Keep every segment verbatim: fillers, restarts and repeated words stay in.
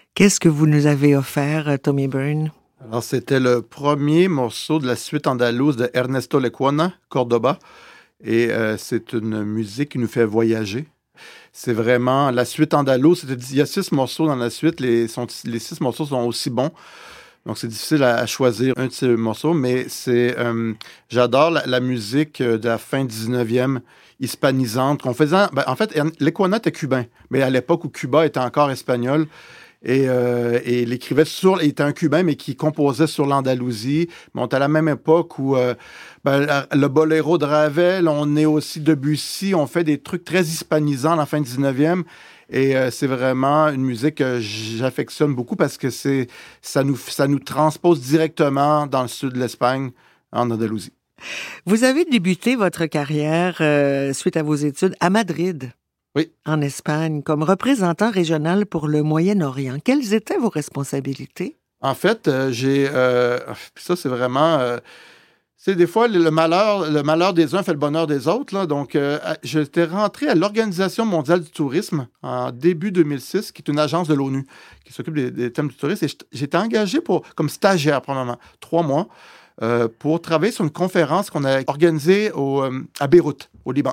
Qu'est-ce que vous nous avez offert, Tommy Byrne? Alors, c'était le premier morceau de la suite andalouse de Ernesto Lecuona, Cordoba. Et euh, c'est une musique qui nous fait voyager. C'est vraiment la suite andalouse. Il y a six morceaux dans la suite. Les, sont, les six morceaux sont aussi bons. Donc, c'est difficile à, à choisir un de ces morceaux. Mais c'est, euh, j'adore la, la musique de la fin dix-neuvième, hispanisante. Qu'on faisait, ben, en fait, Lecuona était cubain. Mais à l'époque où Cuba était encore espagnol. Et, euh, et il écrivait sur... Il était un Cubain, mais qui composait sur l'Andalousie. Mais on est à la même époque où euh, ben, le boléro de Ravel, on est aussi Debussy, on fait des trucs très hispanisants à la fin du dix-neuvième. Et euh, c'est vraiment une musique que j'affectionne beaucoup parce que c'est, ça, nous, ça nous transpose directement dans le sud de l'Espagne, en Andalousie. Vous avez débuté votre carrière euh, suite à vos études à Madrid. Oui. En Espagne, comme représentant régional pour le Moyen-Orient. Quelles étaient vos responsabilités? En fait, euh, j'ai... Euh, ça, c'est vraiment... Euh, c'est des fois, le malheur, le malheur des uns fait le bonheur des autres. Là. Donc, euh, j'étais rentré à l'Organisation mondiale du tourisme en début deux mille six, qui est une agence de l'ONU qui s'occupe des, des thèmes du tourisme. Et j'étais engagé pour, comme stagiaire, probablement, trois mois, euh, pour travailler sur une conférence qu'on a organisée au, euh, à Beyrouth, au Liban.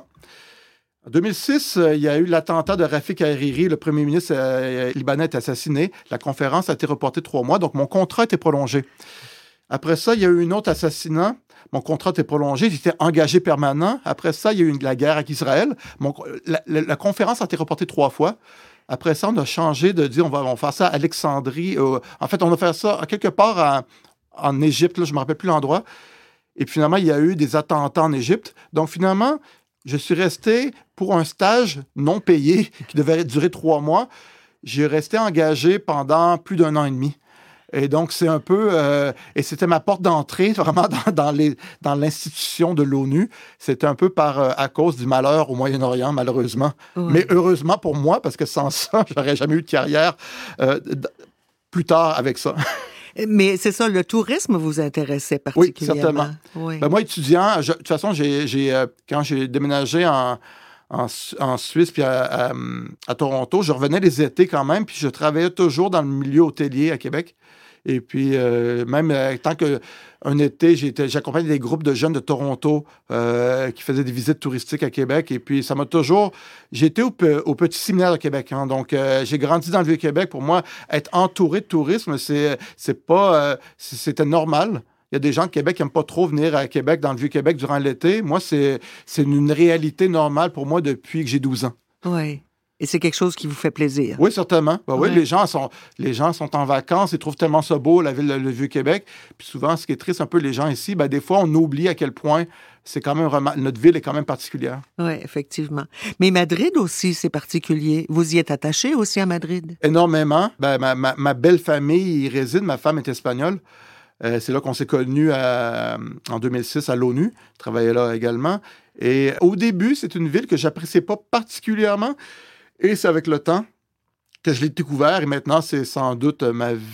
En deux mille six, euh, il y a eu l'attentat de Rafik Hariri. Le premier ministre euh, libanais est assassiné. La conférence a été reportée trois mois, donc mon contrat a été prolongé. Après ça, il y a eu un autre assassinat. Mon contrat a été prolongé. J'étais engagé permanent. Après ça, il y a eu une, la guerre avec Israël. Mon, la, la, la conférence a été reportée trois fois. Après ça, on a changé de dire on va, on va faire ça à Alexandrie. Euh, en fait, on a fait ça quelque part à, en Égypte. Là, je ne me rappelle plus l'endroit. Et puis, finalement, il y a eu des attentats en Égypte. Donc, finalement... Je suis resté pour un stage non payé qui devait durer trois mois. J'ai resté engagé pendant plus d'un an et demi. Et donc, c'est un peu... Euh, et c'était ma porte d'entrée vraiment dans, dans, les, dans l'institution de l'ONU. C'était un peu par, euh, à cause du malheur au Moyen-Orient, malheureusement. Oui. Mais heureusement pour moi, parce que sans ça, j'aurais jamais eu de carrière euh, d- plus tard avec ça. Mais c'est ça, le tourisme vous intéressait particulièrement. Oui, certainement. Oui. Ben moi, étudiant, je, de toute façon, j'ai, j'ai, euh, quand j'ai déménagé en, en, en Suisse puis à, à, à Toronto, je revenais les étés quand même, puis je travaillais toujours dans le milieu hôtelier à Québec. Et puis, euh, même euh, tant qu'un été, j'ai j'accompagnais des groupes de jeunes de Toronto euh, qui faisaient des visites touristiques à Québec. Et puis, ça m'a toujours... J'ai été au, au Petit Séminaire de Québec. Hein, donc, euh, j'ai grandi dans le Vieux-Québec. Pour moi, être entouré de tourisme, c'est, c'est pas... Euh, c'était normal. Il y a des gens de Québec qui n'aiment pas trop venir à Québec, dans le Vieux-Québec, durant l'été. Moi, c'est, c'est une réalité normale pour moi depuis que j'ai douze ans. Oui. Et c'est quelque chose qui vous fait plaisir. Oui, certainement. Ben ouais. Oui, les gens, sont, les gens sont en vacances, ils trouvent tellement ça beau, la ville, le, le Vieux-Québec. Puis souvent, ce qui est triste un peu, les gens ici, ben, des fois, on oublie à quel point c'est quand même vraiment, notre ville est quand même particulière. Oui, effectivement. Mais Madrid aussi, c'est particulier. Vous y êtes attaché aussi à Madrid? Énormément. Ben, ma, ma, ma belle famille y réside. Ma femme est espagnole. Euh, c'est là qu'on s'est connus à, en deux mille six à l'ONU. Je travaillais là également. Et au début, c'est une ville que j'appréciais pas particulièrement. Et c'est avec le temps que je l'ai découvert. Et maintenant, c'est sans doute ma vie.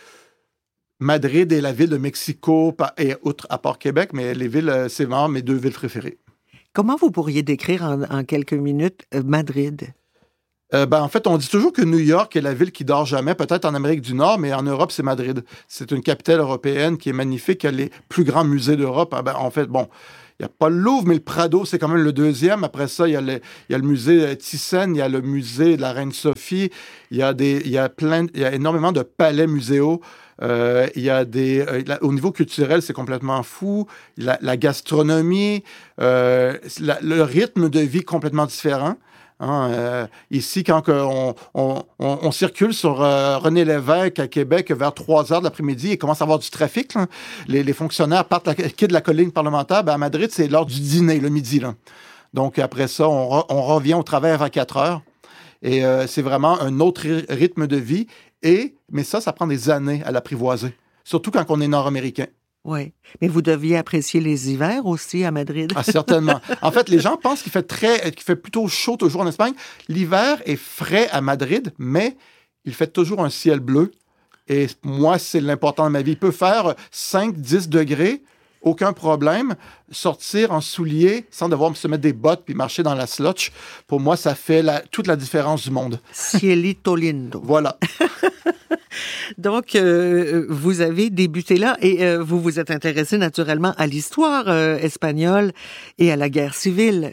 Madrid est la ville de Mexico, et outre à part Québec, mais les villes, c'est vraiment mes deux villes préférées. Comment vous pourriez décrire en, en quelques minutes euh, Madrid? Euh, ben, en fait, on dit toujours que New York est la ville qui dort jamais, peut-être en Amérique du Nord, mais en Europe, c'est Madrid. C'est une capitale européenne qui est magnifique, elle a les plus grands musées d'Europe. Ah ben, en fait, bon... Il n'y a pas le Louvre, mais le Prado, c'est quand même le deuxième. Après ça, il y a le, il y a le musée Thyssen, il y a le musée de la Reine Sophie, il y a, des, il y a, plein, il y a énormément de palais muséaux. Euh, il y a des, euh, là, au niveau culturel, c'est complètement fou. La, la gastronomie, euh, la, le rythme de vie complètement différent. Hein, euh, ici, quand on, on, on, on circule sur euh, René Lévesque à Québec vers trois heures de l'après-midi, il commence à avoir du trafic. Là. Les, les fonctionnaires partent la, quittent la colline parlementaire. Ben, à Madrid, c'est l'heure du dîner, le midi. Là. Donc, après ça, on, re, on revient au travail à quatre heures. Et euh, c'est vraiment un autre rythme de vie. Et, mais ça, ça prend des années à l'apprivoiser. Surtout quand on est nord-américain. Oui, mais vous deviez apprécier les hivers aussi à Madrid. Ah, certainement. En fait, les gens pensent qu'il fait très, qu'il fait plutôt chaud toujours en Espagne. L'hiver est frais à Madrid, mais il fait toujours un ciel bleu. Et moi, c'est l'important de ma vie. Il peut faire cinq, dix degrés, aucun problème. Sortir en souliers sans devoir se mettre des bottes puis marcher dans la slotch, pour moi, ça fait la, toute la différence du monde. Cielito lindo. Voilà. Donc, euh, vous avez débuté là et euh, vous vous êtes intéressé naturellement à l'histoire euh, espagnole et à la guerre civile.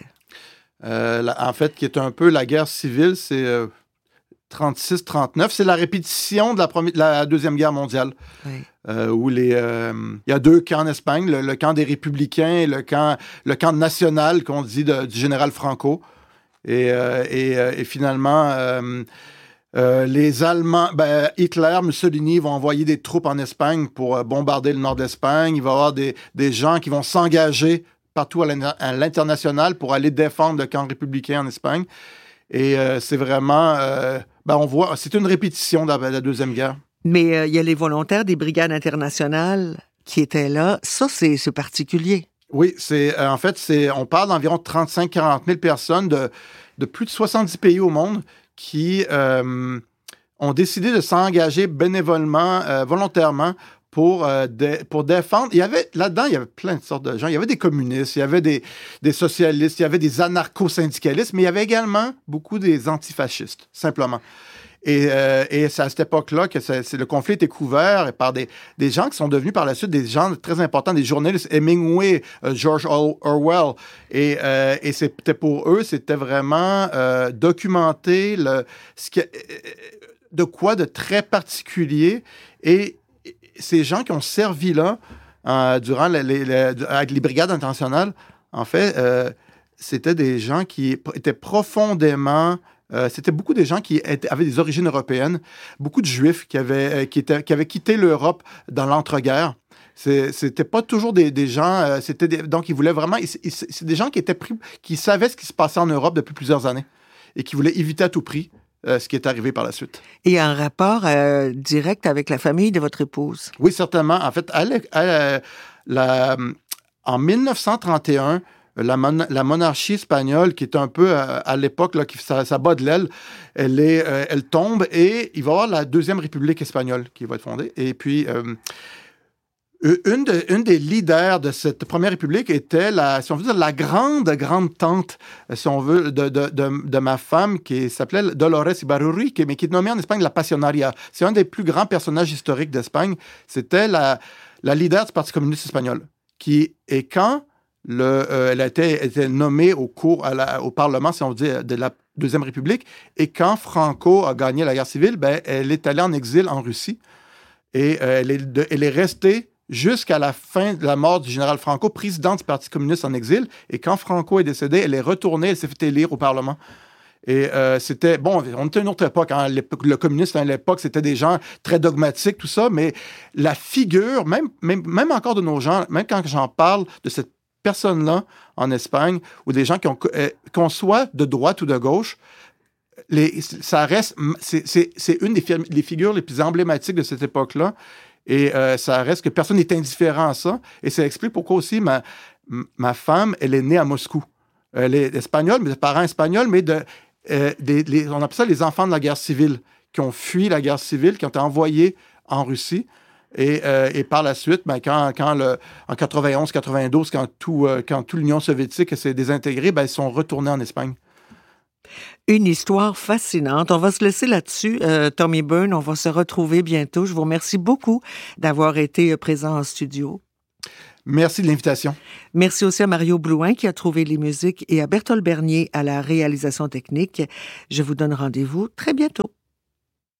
Euh, la, en fait, qui est un peu la guerre civile, c'est euh, trente-six trente-neuf. C'est la répétition de la, première, de la Deuxième Guerre mondiale. Oui. Euh, où les, euh, il y a deux camps en Espagne, le, le camp des républicains et le camp, le camp national, qu'on dit, de, du général Franco. Et, euh, et, euh, et finalement, euh, euh, les Allemands, ben, Hitler, Mussolini vont envoyer des troupes en Espagne pour euh, bombarder le nord d'Espagne. Il va y avoir des, des gens qui vont s'engager partout à l'international pour aller défendre le camp républicain en Espagne. Et euh, c'est vraiment, euh, ben, on voit, c'est une répétition de la, de la Deuxième Guerre. Mais il euh, y a les volontaires des brigades internationales qui étaient là. Ça, c'est, c'est particulier. Oui, c'est euh, en fait, c'est, on parle d'environ trente-cinq à quarante mille personnes de, de plus de soixante-dix pays au monde qui euh, ont décidé de s'engager bénévolement, euh, volontairement, pour, euh, de, pour défendre. Il y avait, là-dedans, il y avait plein de sortes de gens. Il y avait des communistes, il y avait des, des socialistes, il y avait des anarcho-syndicalistes, mais il y avait également beaucoup des antifascistes, simplement. Et, euh, et c'est à cette époque-là que c'est, c'est, le conflit était couvert par des, des gens qui sont devenus par la suite des gens très importants, des journalistes, Hemingway, euh, George Orwell. Et, euh, et c'était pour eux, c'était vraiment euh, documenter le, ce qui, de quoi de très particulier. Et ces gens qui ont servi là, euh, durant les, les, les, avec les brigades internationales, en fait, euh, c'était des gens qui étaient profondément... Euh, c'était beaucoup des gens qui étaient, avaient des origines européennes, beaucoup de Juifs qui avaient, euh, qui étaient, qui avaient quitté l'Europe dans l'entre-guerres. C'est, c'était pas toujours des, des gens... Euh, c'était des, donc, ils voulaient vraiment... Ils, ils, c'est des gens qui, étaient pris, qui savaient ce qui se passait en Europe depuis plusieurs années et qui voulaient éviter à tout prix euh, ce qui est arrivé par la suite. Et un rapport euh, direct avec la famille de votre épouse? Oui, certainement. En fait, à la, à la, en dix-neuf cent trente et un, La, mon- la monarchie espagnole, qui est un peu à, à l'époque, là, qui, ça, ça bat de l'aile, elle, est, euh, elle tombe et il va y avoir la Deuxième République espagnole qui va être fondée. Et puis, euh, une, de, une des leaders de cette Première République était, la, si on veut dire, la grande, grande tante, si on veut, de, de, de, de ma femme, qui s'appelait Dolores Ibarruri, qui, mais qui est nommée en Espagne la Pasionaria. C'est un des plus grands personnages historiques d'Espagne. C'était la, la leader du Parti communiste espagnol. Qui, et quand... Le, euh, elle a été, été nommée au, cours, à la, au Parlement, si on dit, de la Deuxième République. Et quand Franco a gagné la guerre civile, ben, elle est allée en exil en Russie. Et euh, elle, est de, elle est restée jusqu'à la fin de la mort du général Franco, président du Parti communiste en exil. Et quand Franco est décédé, elle est retournée, elle s'est fait élire au Parlement. Et euh, c'était, bon, on était à une autre époque. Hein, le communisme à l'époque, c'était des gens très dogmatiques, tout ça. Mais la figure, même, même, même encore de nos gens, même quand j'en parle de cette personnes-là en Espagne, ou des gens qui ont, euh, qu'on soit de droite ou de gauche, les, ça reste, c'est, c'est, c'est une des, fi- des figures les plus emblématiques de cette époque-là, et euh, ça reste que personne n'est indifférent à ça, et ça explique pourquoi aussi ma, ma femme, elle est née à Moscou. Elle est espagnole, mais de parents espagnols, mais de, euh, des, les, on appelle ça les enfants de la guerre civile, qui ont fui la guerre civile, qui ont été envoyés en Russie. Et, euh, et par la suite, ben, quand, quand le, en quatre-vingt-onze quatre-vingt-douze, quand tout, euh, quand tout l'Union soviétique s'est désintégrée, ben, ils sont retournés en Espagne. Une histoire fascinante. On va se laisser là-dessus. Euh, Tommy Byrne, on va se retrouver bientôt. Je vous remercie beaucoup d'avoir été présent en studio. Merci de l'invitation. Merci aussi à Mario Blouin qui a trouvé les musiques et à Berthold Bernier à la réalisation technique. Je vous donne rendez-vous très bientôt.